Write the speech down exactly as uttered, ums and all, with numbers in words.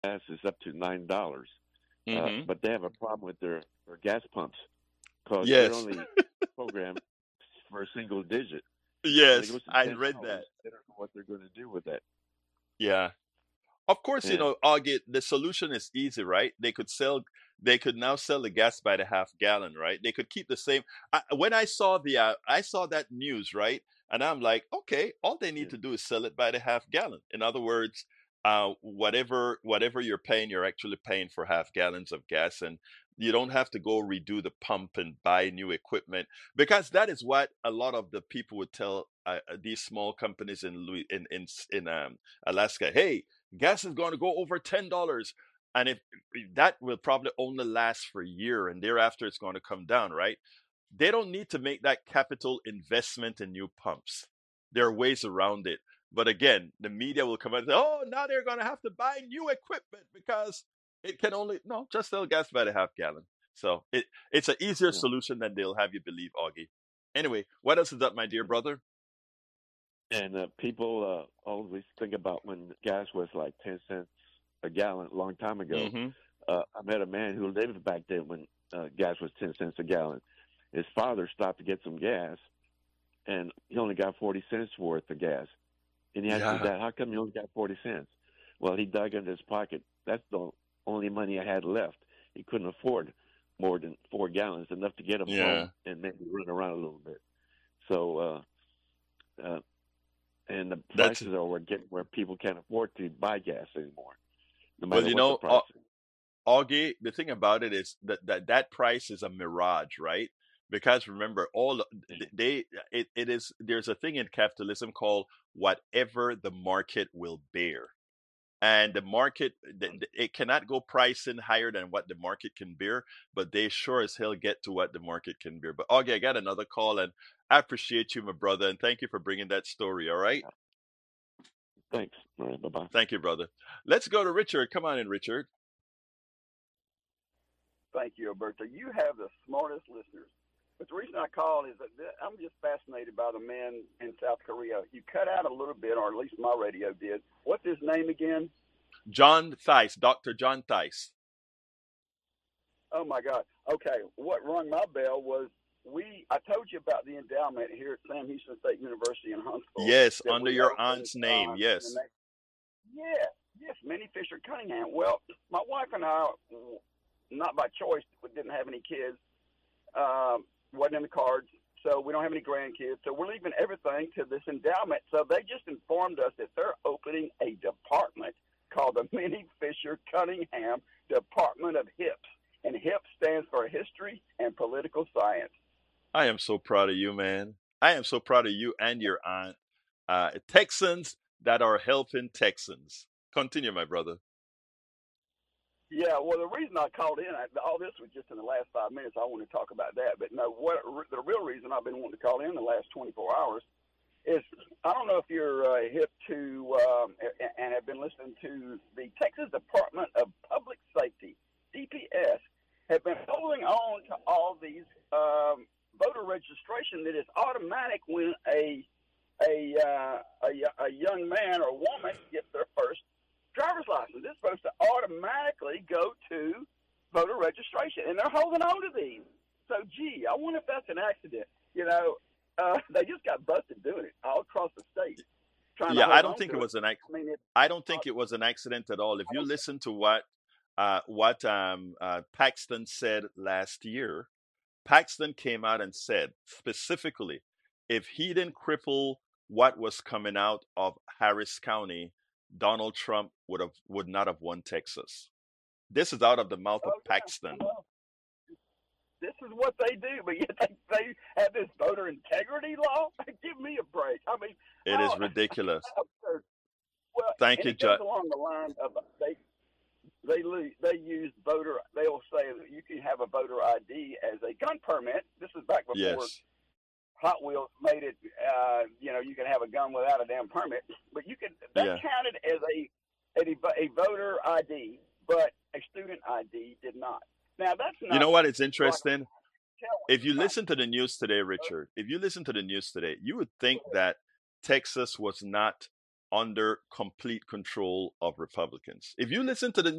gas is up to nine dollars. Uh, Mm-hmm. but they have a problem with their, their gas pumps because they're Yes. only programmed for a single digit. When it Yes, goes to I ten read dollars, that. they don't know what they're going to do with that. Yeah. Of course, you And know, Augie, the solution is easy, right? They could sell, they could now sell the gas by the half gallon, right? They could keep the same. I, when I saw the, uh, I saw that news, right? And I'm like, okay, all they need yeah, to do is sell it by the half gallon. In other words, uh, whatever whatever you're paying, you're actually paying for half gallons of gas, and you don't have to go redo the pump and buy new equipment because that is what a lot of the people would tell uh, uh, these small companies in Louis in in in um, Alaska. Hey, gas is going to go over ten dollars, and if that will probably only last for a year, and thereafter it's going to come down, right? They don't need to make that capital investment in new pumps. There are ways around it. But again, the media will come out and say, oh, now they're going to have to buy new equipment because it can only, no, just sell gas by the half gallon. So it, it's an easier yeah. solution than they'll have you believe, Augie. Anyway, what else is up, my dear brother? And uh, people uh, always think about when gas was like ten cents a gallon a long time ago. Mm-hmm. Uh, I met a man who lived back then when uh, gas was ten cents a gallon. His father stopped to get some gas, and he only got forty cents worth of gas. And he asked his Yeah. dad, "How come you only got forty cents?" Well, he dug into his pocket. That's the only money I had left. He couldn't afford more than four gallons, enough to get him Yeah. home and maybe run around a little bit. So, uh, uh, and the That's, prices are where getting where people can't afford to buy gas anymore, no well, matter you what the know, Au- price is. Augie, the thing about it is that that, that price is a mirage, right? Because remember, all Yeah. they it, it is there's a thing in capitalism called whatever the market will bear. And the market it cannot go pricing higher than what the market can bear, but they sure as hell get to what the market can bear. But Augie, I got another call, and I appreciate you, my brother, and thank you for bringing that story. All right, Thanks. All right. Bye bye. thank you, brother. Let's go to Richard. Come on in, Richard. Thank you, Alberto. You have the smartest listeners. But the reason I called is that I'm just fascinated by the man in South Korea. You cut out a little bit, or at least my radio did. What's his name again? John Thies, Doctor John Thies. Oh my God. Okay, what rung my bell was we. I told you about the endowment here at Sam Houston State University in Huntsville Yes, that under we your opened aunt's name. uh, in the Yes. next. Yeah, yes, Minnie Fisher Cunningham. Well, my wife and I, not by choice, we didn't have any kids. Um, wasn't in the cards, so we don't have any grandkids. So we're leaving everything to this endowment. So they just informed us that they're opening a department called the Minnie Fisher Cunningham Department of HIPS, and HIPS stands for History and Political Science. I am so proud of you, man. I am so proud of you and your aunt. Uh, Texans that are helping Texans. Continue, my brother. Yeah, well, the reason I called in, I, all this was just in the last five minutes. I want to talk about that, but no, what the real reason I've been wanting to call in the last twenty-four hours is I don't know if you're uh, hip to um, and have been listening to the Texas Department of Public Safety, D P S, have been holding on to all these um, voter registration that is automatic when a a, uh, a a young man or woman gets their first driver's license. It's supposed to automatically go to voter registration, and they're holding on to these. So, gee, I wonder if that's an accident. You know, uh, they just got busted doing it all across the state, trying to Yeah, I hold don't on think it to it. was an ac- I mean, it's I don't uh, think it was an accident at all. If I you don't, listen to what uh, what um, uh, Paxton said last year, Paxton came out and said specifically, if he didn't cripple what was coming out of Harris County, Donald Trump would have would not have won Texas. This is out of the mouth of oh yeah, I Paxton. know. This is what they do, but yet they, they have this voter integrity law. Give me a break. I mean, It how is ridiculous. absurd. Well, Thank and you, it goes Judge. along the line of they they they use voter. They'll say that you can have a voter I D as a gun permit. This is back before Yes. Hot Wheels made it. Uh, you know, you can have a gun without a damn permit, but you can. That Yeah. counted as a a, a voter I D, but a student I D did not. Now that's You not know what is rocket interesting? telling. If you Huh? listen to the news today, Richard, if you listen to the news today, you would think that Texas was not under complete control of Republicans. If you listen to the